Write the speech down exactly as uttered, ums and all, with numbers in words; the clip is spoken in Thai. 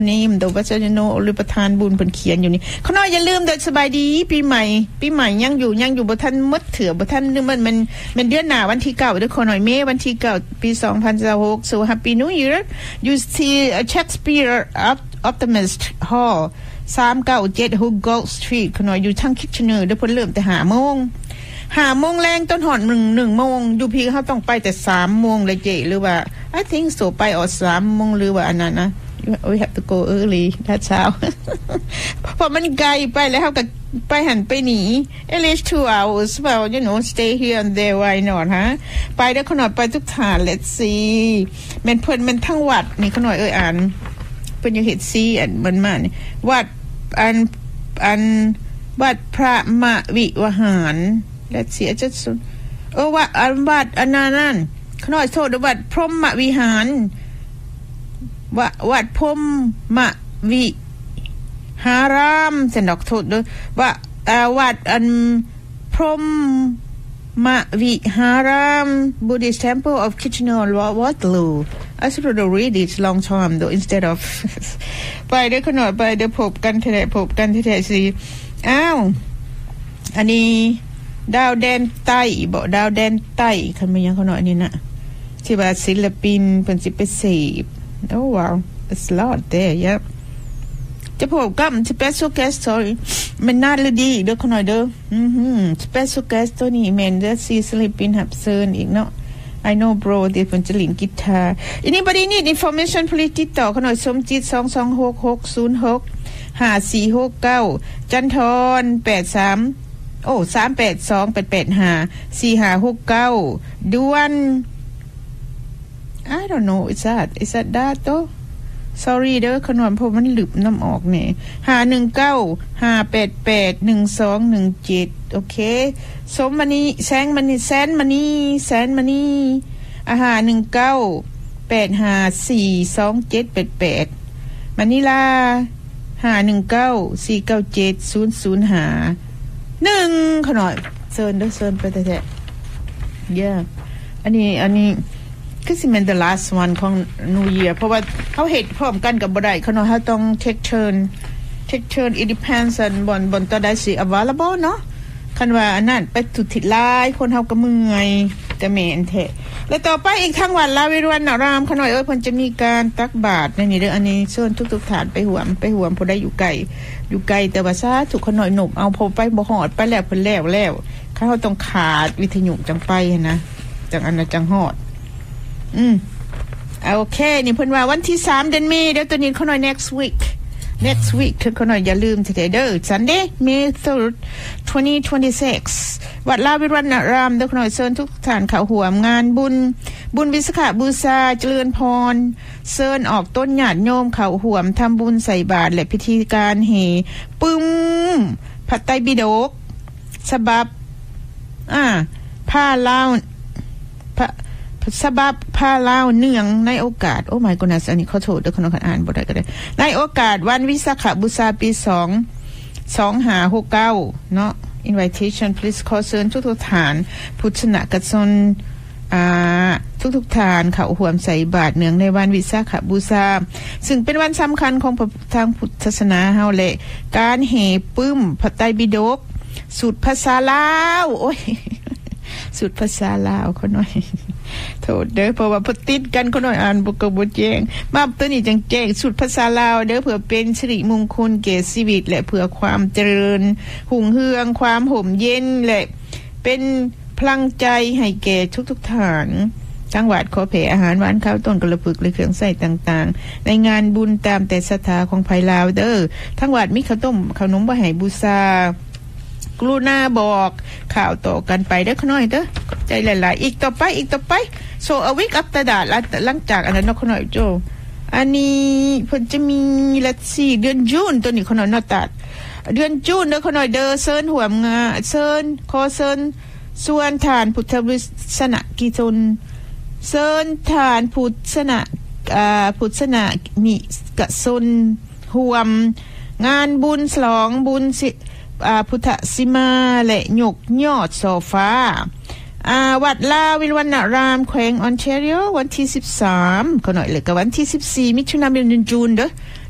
นี่มโดวัชโนหรือประธานบุญเพิ่นเขียนอยู่นี่เขาน้อยอย่าลืมเด้อสบายดีปีใหม่ปีใหม่ยังอยู่ยังอยู่บ่ทันหมดเถื่อบ่ทันมันมันมันเดือนหน้าวันที่เก้าเด้อเขาน้อยเมษวันที่เก้าปีสองพันยี่สิบหก so happy new year you see a Shakespeare Optimist Hallสามเก้าเจ็ด Hoogland Street เขาน้อยอยู่ทางคิทเชนเนอร์เด้อเพิ่นเริ่มแต่ห้าโมงห้าโมงแรงต้นหอนหนึ่ง หนึ่งโมงอยู่พี่เฮาต้องไปแต่สามโมงเลยเจหรือว่า I think so ไปออกสามโมงหรือว่าอันนั้นนะwe have to go early that's how เพราะมันไกลไปแล้วเขาก็ไปหันไปหนี at least two hours well you know stay here and there why not ฮะไปได้ขนาดไปทุกฐาน let's see มันเพิ่นมันทั้งวัดนี่ขนาดเอ้ยอ่านเพิ่นอยู่เฮ็ดซีอันมันมานี่วัดอันอันวัดพระมวิวหาร let's see จะเออว่าอันวัดอันนั้นขนาดโทษวัดพรหมวิหารวัดวัดพรหมวิหารามสันดอกโทษด้วยว่าวัดอันพรหมวิหาราม Buddhist Temple of Kitchener Waterloo I should have read it long time though instead of ไปเด้อขนาดไปเด้อพบกันแท้ๆพบกันแท้ๆสิอ้าวอันนี้ดาวแดนใต้บ่ดาวแดนใต้คันมันยังเขาหน่อยนี่นะที่ว่าศิลปินเพิ่นสิไปเสพOh wow, it's a lot there, yeah. จะพบกับ special guest story มันน่าเลยดีเด้อขน่อยเด้ออือหือ special guest ตัวนี้แม่นเด้อซีศิลปินหับเซิร์นอีกเนาะ I know bro เดี๋ยวเพิ่นจะเล่นกีตาร์ Anybody need information please ติดต่อขน่อยสมจิตสองสองหก หกศูนย์หก ห้าสี่หกเก้าจันทรแปดสามโอ้สามแปดสอง แปดแปดห้า สี่ห้าหกเก้าด่วนI don't know is that is that that though sorry เด้อขนมเพราะมันหลึบน้ำออกนี่ห้าหนึ่งเก้า ห้าแปดแปด หนึ่งสองหนึ่งเจ็ดโอเคสมมณีแสงมณีแสนมณีแสนมณีอาหารหนึ่งเก้า แปดห้า สี่สองเจ็ดแปดแปดมณีลาห้าหนึ่งเก้า สี่เก้าเจ็ด ศูนย์ศูนย์ห้าหนึ่งขนมเซิร์นเด้อเซิร์นไปแท้ๆ yeah อันนี้อันนี้คือสิเป็น the last one ของ New Year เพราะว่าเขาเฮ็ดพร้อมกันกับบ่ได้เขาเนาะเขาต้อง take turn take turn it depends on บนบนตอนใดสิ available เนาะคันว่าอันนั้นไปทุทิศหลายคนเฮาก็เมื่อยแต่แม่นแท้แล้วต่อไปอีกทั้งวันลาวิรวันนารามเขาหน่อยเอ้ยเพิ่นจะมีการตักบาตรในนี่เด้ออันนี้เชิญทุกๆฐานไปหวมไปหวมผู้ใดอยู่ไกลอยู่ไกลแต่ว่าซาทุกคนหน่อยหนุ่มเอาพอไปบ่ฮอดไปแล้วเพิ่นแล้วแล้วเขาต้องขาดวิทยุจังไปนะจังอันน่ะจังฮอดอืมโอเคนี่เพิ่นว่าวันที่สามเดือนเมษเดี๋ยวตัวนี้เขาหน่อย next week next week คือเขาหน่อยอย่าลืมเด้อเด้อ Sunday May third twenty twenty-six วัดลาวิรันารามเด้อเขาหน่อยเชิญทุกท่านเข้าร่วมงานบุญบุญวิสาขบูชาเจริญพรเชิญออกต้นญาติโยมเข้าร่วมทำบุญใส่บาตรและพิธีการเฮปึ้มพระไตรปิฎกฉบับอ่าผ้าลาวพระสบับผ้าลาวเนื่องในโอกาสโอ้ my goodness อันนี้ขอโทษเด้อคนอ่านบ่ได้ก็ได้ในโอกาสวันวิสาขบูชาปีสอง สองห้าหกเก้าเนาะ invitation please ขอเชิญทุกๆฐานพุทธนะกชนอ่าทุกๆฐานเข้าร่วมใส่บาตรเนื่องในวันวิสาขบูชาซึ่งเป็นวันสำคัญของทางพุทธศาสนาเฮาแหละการแห่ปึ้มพระไตรปิฎกสูตรภาษาลาวโอ้ยสูตรภาษาลาวเขาหน่อยโทษเด้อเพราะว่าพอติดกันเขาหน่อยอ่านบ่ก็บ่แจ้งมาตัวนี้จังแจ้งสูตรภาษาลาวเด้อเพื่อเป็นสิริมงคลแก่ชีวิตและเพื่อความเจริญหุ่งเฮืองความห่มเย็นและเป็นพลังใจให้แก่ทุกๆท่านจังหวัดขอแผ่อาหารหวานข้าวต้นกระปึกและเครื่องใส่ต่างๆในงานบุญตามแต่ศรัทธาของไผลาวเด้อทั้งวัดมีข้าวต้มขนมบ่ให้บูชากรุณาบอกข่าวต่อกันไปเด้อขน้อยเด้อใจหลายๆอีกต่อไปอีกต่อไป so a week after that หลังจากอันนั้นเนาะขน้อยโจอันนี้เพิ่นจะมีละสี่เดือนจูนตัวนี้ขน้อยเนาะตัดเดือนจูนเด้อขน้อยเด้อเชิญห่วมงาเชิญขอเชิญส่วนฐานพุทธวิสนะกิจนเชิญฐานพุทธนะอ่าพุทธนะนิกสนห่วมงานบุญฉลองบุญสิอ่าพุทธสิมาและยกยอดโซฟาอ่าวัดลาวิรวันนารามแขวงออนแทรีโอวันที่สิบสามก็หน่อยเลยกับวันที่สิบสี่มิถุนายนจูนเด้อ